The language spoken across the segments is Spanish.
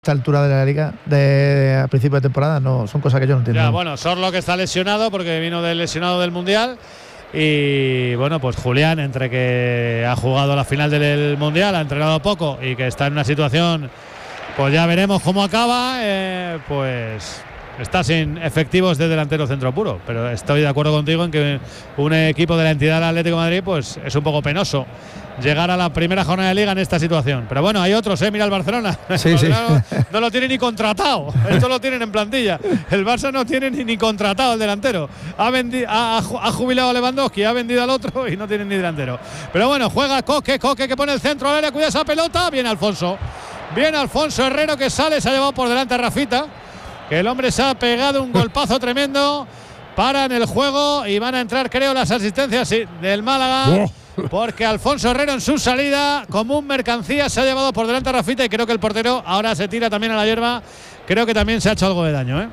esta altura de la liga, a principio de temporada, no son cosas que yo no entiendo. Ya, bueno, Sorlo que está lesionado porque vino del lesionado del Mundial. Y bueno, pues Julián, entre que ha jugado la final del Mundial, ha entrenado poco y que está en una situación, pues ya veremos cómo acaba, pues está sin efectivos de delantero centro puro. Pero estoy de acuerdo contigo en que un equipo de la entidad del Atlético de Madrid, pues es un poco penoso llegar a la primera jornada de liga en esta situación. Pero bueno, hay otros, mira el Barcelona. Sí, el sí. Barcelona no lo tiene ni contratado. Esto lo tienen en plantilla. El Barça no tiene ni contratado el delantero. Ha jubilado a Lewandowski, ha vendido al otro y no tienen ni delantero. Pero bueno, juega Coque que pone el centro al área, cuida esa pelota. Viene Alfonso Herrero que sale, se ha llevado por delante a Rafita. Que el hombre se ha pegado un golpazo tremendo. Paran el juego y van a entrar, creo, las asistencias del Málaga. Porque Alfonso Herrero en su salida, como un mercancía, se ha llevado por delante a Rafita y creo que el portero ahora se tira también a la hierba. Creo que también se ha hecho algo de daño, ¿eh?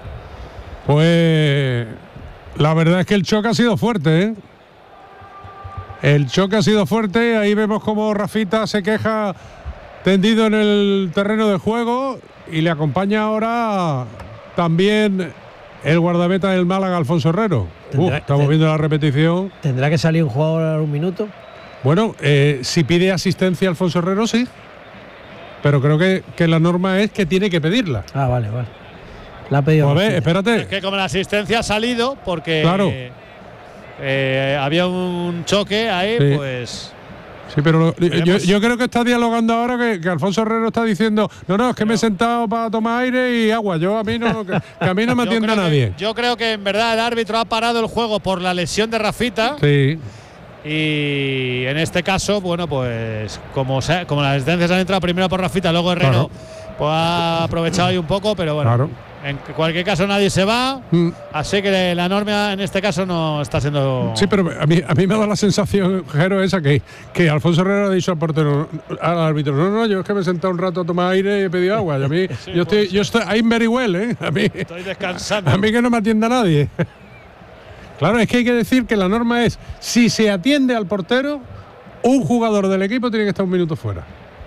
Pues la verdad es que el choque ha sido fuerte, ¿eh? El choque ha sido fuerte. Ahí vemos como Rafita se queja tendido en el terreno de juego y le acompaña ahora también el guardameta del Málaga, Alfonso Herrero. Estamos viendo la repetición. ¿Tendrá que salir un jugador a un minuto? Bueno, si pide asistencia Alfonso Herrero, sí. Pero creo que la norma es que tiene que pedirla. Ah, vale. La ha pedido. A ver, espérate. Es que como la asistencia ha salido, porque claro. había un choque ahí, sí. Pues… Sí, pero yo creo que está dialogando ahora que Alfonso Herrero está diciendo no, es que me he sentado para tomar aire y agua. A mí no me atienda nadie. Yo creo que en verdad el árbitro ha parado el juego por la lesión de Rafita. Sí. Y en este caso, bueno, pues como las asistencias han entrado primero por Rafita, luego Herrero, pues ha aprovechado ahí un poco, pero bueno. Claro. En cualquier caso nadie se va, así que la norma en este caso no está siendo… Sí, pero a mí me da la sensación, Jero, esa que Alfonso Herrero ha dicho al árbitro, no, yo es que me he sentado un rato a tomar aire y he pedido agua. Y a mí, sí, yo estoy I'm very well, ¿eh? Estoy descansando. A mí que no me atienda nadie. Claro, es que hay que decir que la norma es, si se atiende al portero, un jugador del equipo tiene que estar un minuto fuera.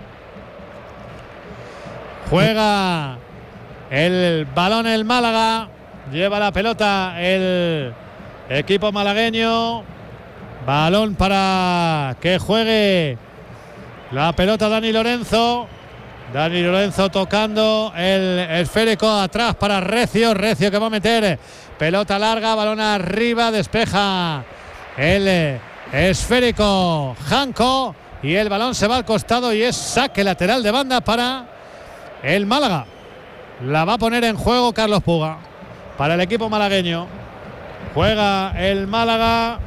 Juega el balón el Málaga, lleva la pelota el equipo malagueño, balón para que juegue la pelota Dani Lorenzo tocando el esférico atrás para Recio que va a meter pelota larga, balón arriba, despeja el esférico Janko y el balón se va al costado y es saque lateral de banda para el Málaga. La va a poner en juego Carlos Puga para el equipo malagueño. Juega el Málaga.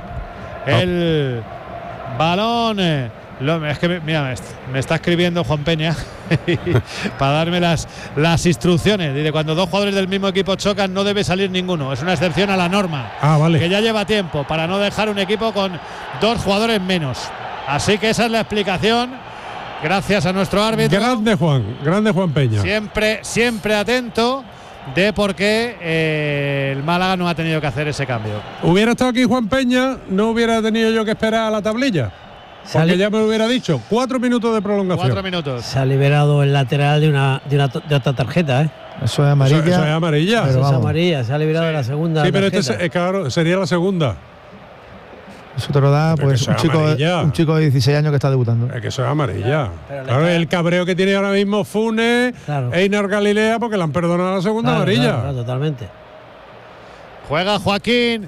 El balón. Es que mira, me está escribiendo Juan Peña para darme las instrucciones. Dice: cuando dos jugadores del mismo equipo chocan, no debe salir ninguno. Es una excepción a la norma. Vale. Que ya lleva tiempo para no dejar un equipo con dos jugadores menos. Así que esa es la explicación. Gracias a nuestro árbitro. Grande Juan Peña. Siempre atento de por qué el Málaga no ha tenido que hacer ese cambio. Hubiera estado aquí Juan Peña, no hubiera tenido yo que esperar a la tablilla. Porque ya me lo hubiera dicho. 4 minutos de prolongación. 4 minutos. Se ha liberado el lateral de otra tarjeta, ¿eh? Eso es amarilla. Eso es amarilla. Eso es amarilla. Se ha liberado de la segunda. Sí, pero tarjeta. claro, sería la segunda. Eso te lo da pues un chico de 16 años que está debutando. Es que eso es amarilla. Claro, el cabreo que tiene ahora mismo Funes, Einar Galilea, porque le han perdonado la segunda amarilla. Claro, totalmente. Juega Joaquín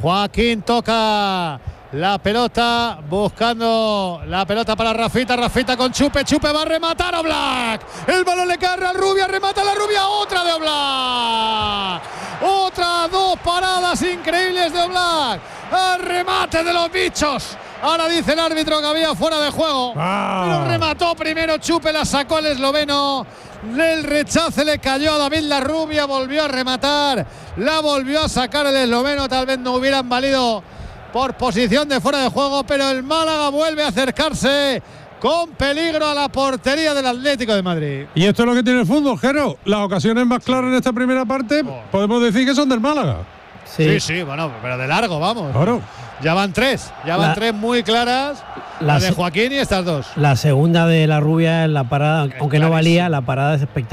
toca la pelota, buscando la pelota para Rafita con Chupe va a rematar Oblak. El balón le cae a Rubia, remata la Rubia, otra de Oblak. Otra, 2 paradas increíbles de Oblak. El remate de los bichos. Ahora dice el árbitro que había fuera de juego. Pero remató primero Chupe, la sacó el esloveno. El rechace le cayó a David Larrubia, volvió a rematar, la volvió a sacar el esloveno. Tal vez no hubieran valido por posición de fuera de juego, pero el Málaga vuelve a acercarse con peligro a la portería del Atlético de Madrid. Y esto es lo que tiene el fútbol, Jero. Las ocasiones más claras en esta primera parte podemos decir que son del Málaga. Sí, bueno, pero de largo, vamos. Claro. Ya van tres muy claras. La de Joaquín y estas dos. La segunda de la rubia en la parada, aunque no valía, la parada es espectacular.